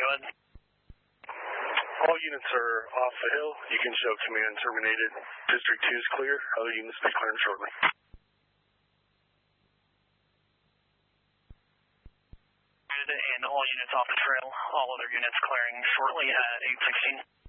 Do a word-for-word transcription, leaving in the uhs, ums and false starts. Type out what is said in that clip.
ahead. All units are off the hill. You can show command terminated. District two is clear. Other units be clearing shortly. And all units off the trail. All other units clearing shortly at eight sixteen.